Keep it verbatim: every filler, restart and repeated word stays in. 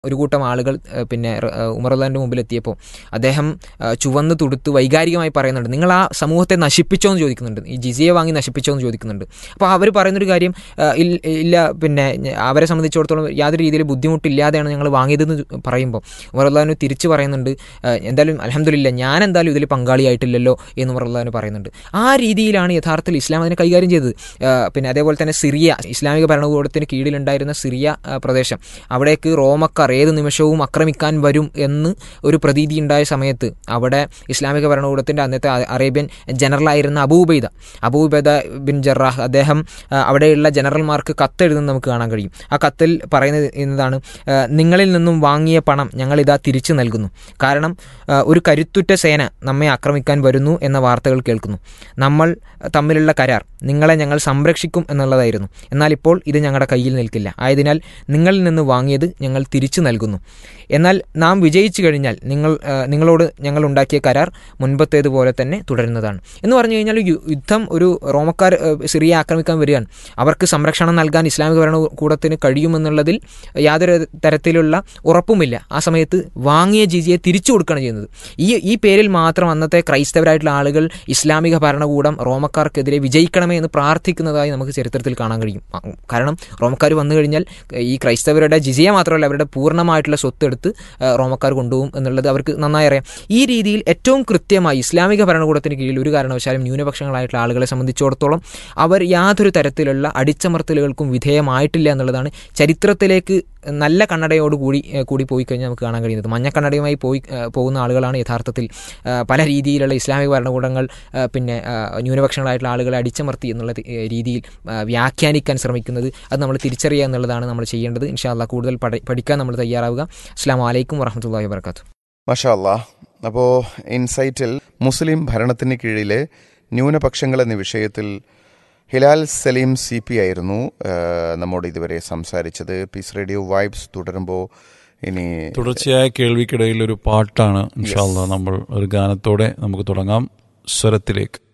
ഒരു കൂട്ടം ആളുകൾ പിന്നെ ഉമർ അള്ളാഹിൻ്റെ മുമ്പിൽ എത്തിയപ്പോൾ അദ്ദേഹം ചുവന്ന് തുടുത്ത് വൈകാരികമായി പറയുന്നുണ്ട്, നിങ്ങൾ ആ സമൂഹത്തെ നശിപ്പിച്ചോ എന്ന് ചോദിക്കുന്നുണ്ട്, ഈ ജിസിയ വാങ്ങി നശിപ്പിച്ചോ എന്ന് ചോദിക്കുന്നുണ്ട്. അപ്പോൾ അവർ പറയുന്നൊരു കാര്യം, ഇല്ല പിന്നെ അവരെ സംബന്ധിച്ചിടത്തോളം യാതൊരു രീതിയിൽ ബുദ്ധിമുട്ടില്ലാതെയാണ് ഞങ്ങൾ വാങ്ങിയതെന്ന് പറയുമ്പോൾ ഉമർ അള്ളാഹിന് തിരിച്ച് പറയുന്നുണ്ട്, എന്തായാലും അൽഹംദുലില്ലാ ഞാൻ എന്തായാലും ഇതിൽ പങ്കാളിയായിട്ടില്ലല്ലോ എന്ന് ഉമർ അള്ളാഹിന് പറയുന്നുണ്ട്. ആ രീതിയിലാണ് യഥാർത്ഥത്തിൽ ഇസ്ലാം അതിനെ കൈകാര്യം ചെയ്തത്. പിന്നെ അതേപോലെ തന്നെ സിറിയ, ഇസ്ലാമിക ഭരണകൂടത്തിന് കീഴിലുണ്ടായിരുന്ന സിറിയ പ്രദേശം, അവിടേക്ക് റോമക്കാർ ഏത് നിമിഷവും ആക്രമിക്കാൻ വരും എന്ന് ഒരു പ്രതീതി ഉണ്ടായ സമയത്ത് അവിടെ ഇസ്ലാമിക ഭരണകൂടത്തിൻ്റെ അന്നത്തെ അറേബ്യൻ ജനറലായിരുന്ന അബൂ ഉബൈദ അബൂ ഉബൈദ ബിൻ ജറാഹ് അദ്ദേഹം അവിടെയുള്ള ജനറൽമാർക്ക് കത്തെഴുതുന്നത് നമുക്ക് കാണാൻ കഴിയും. ആ കത്തിൽ പറയുന്നത് എന്നതാണ്, നിങ്ങളിൽ നിന്നും വാങ്ങിയ പണം ഞങ്ങളിതാ തിരിച്ചു നൽകുന്നു. കാരണം ഒരു കരുത്തുറ്റ സേന നമ്മെ ആക്രമിക്കാൻ വരുന്നു എന്ന വാർത്തകൾ കേൾക്കുന്നു. നമ്മൾ തമ്മിലുള്ള കരാർ നിങ്ങളെ ഞങ്ങൾ സംരക്ഷിക്കും എന്നുള്ളതായിരുന്നു. എന്നാൽ ഇപ്പോൾ ഇത് ഞങ്ങളുടെ കയ്യിൽ നിൽക്കില്ല. ആയതിനാൽ നിങ്ങളിൽ നിന്ന് വാങ്ങിയത് ഞങ്ങൾ തിരിച്ചു നൽകുന്നു. എന്നാൽ നാം വിജയിച്ചു കഴിഞ്ഞാൽ നിങ്ങൾ നിങ്ങളോട് ഞങ്ങൾ ഉണ്ടാക്കിയ കരാർ മുൻപത്തേതുപോലെ തന്നെ തുടരുന്നതാണ് എന്ന് പറഞ്ഞു കഴിഞ്ഞാൽ, യുദ്ധം ഒരു റോമക്കാർ സിറിയ ആക്രമിക്കാൻ വരികയാണ്, അവർക്ക് സംരക്ഷണം നൽകാൻ ഇസ്ലാമിക ഭരണകൂടത്തിന് കഴിയുമെന്നുള്ളതിൽ യാതൊരു തരത്തിലുള്ള ഉറപ്പുമില്ല. ആ സമയത്ത് വാങ്ങിയ ജിസിയെ തിരിച്ചു കൊടുക്കുകയാണ് ചെയ്യുന്നത്. ഈ ഈ പേരിൽ മാത്രം അന്നത്തെ ക്രൈസ്തവരായിട്ടുള്ള ആളുകൾ ഇസ്ലാമിക ഭരണകൂടം റോമക്കാർക്കെതിരെ വിജയിക്കണമേ എന്ന് പ്രാർത്ഥിക്കുന്നതായി നമുക്ക് ചരിത്രത്തിൽ കാണാൻ കഴിയും. കാരണം റോമക്കാർ വന്നു കഴിഞ്ഞാൽ ഈ ക്രൈസ്തവരുടെ ജിസിയ മാത്രമല്ല അവരുടെ പൂർണ്ണമായിട്ടുള്ള സ്വത്ത് എടുത്ത് റോമക്കാർ കൊണ്ടുപോകും എന്നുള്ളത് അവർക്ക് നന്നായി അറിയാം. ഈ രീതിയിൽ ഏറ്റവും കൃത്യമായി ഇസ്ലാമിക ഭരണകൂടത്തിന് കീഴിൽ ഒരു കാരണവശാലും ന്യൂനപക്ഷങ്ങളായിട്ടുള്ള ആളുകളെ സംബന്ധിച്ചിടത്തോളം അവർ യാതൊരു തരത്തിലുള്ള അടിച്ചമർത്തലുകൾക്കും വിധേയമായിട്ടില്ല എന്നുള്ളതാണ് ചരിത്രത്തിലേക്ക് നല്ല കണ്ണടയോട് കൂടി കൂടി പോയി കഴിഞ്ഞാൽ നമുക്ക് കാണാൻ കഴിയുന്നത്. മഞ്ഞ കണ്ണടയുമായി പോയി പോകുന്ന ആളുകളാണ് യഥാർത്ഥത്തിൽ പല രീതിയിലുള്ള ഇസ്ലാമിക ഭരണകൂടങ്ങൾ പിന്നെ ന്യൂനപക്ഷങ്ങളായിട്ടുള്ള ആളുകളെ അടിച്ചമർത്തി എന്നുള്ള രീതിയിൽ വ്യാഖ്യാനിക്കാൻ ശ്രമിക്കുന്നത്. അത് നമ്മൾ തിരിച്ചറിയുക എന്നുള്ളതാണ് നമ്മൾ ചെയ്യേണ്ടത്. ഇൻഷാ അല്ലാഹ് കൂടുതൽ പഠിക്കാൻ നമ്മൾ തയ്യാറാവുക. അസ്സലാമു അലൈക്കും വറഹ്മത്തുള്ളാഹി വബറകാതുഹു. മാഷാ അല്ലാഹ്. അപ്പോൾ ഇൻസൈറ്റിൽ മുസ്ലിം ഭരണത്തിന് കീഴിലെ ന്യൂനപക്ഷങ്ങൾ എന്ന വിഷയത്തിൽ ഹിലാൽ സലീം സി പി ആയിരുന്നു നമ്മോട് ഇതുവരെ സംസാരിച്ചത്. പീസ് റേഡിയോ വൈബ്സ് തുടരുമ്പോൾ ഇനി തുടർച്ചയായ കേൾവിക്കിടയിൽ ഒരു പാട്ടാണ് ഇൻഷാ അല്ലാഹ് നമ്മൾ ഒരു ഗാനത്തോടെ നമുക്ക് തുടങ്ങാം. സ്വരത്തിലേക്ക്.